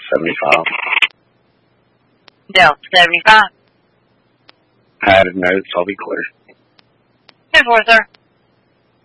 75. Delta 75. I had a note, so I'll be clear. 10-4, sir.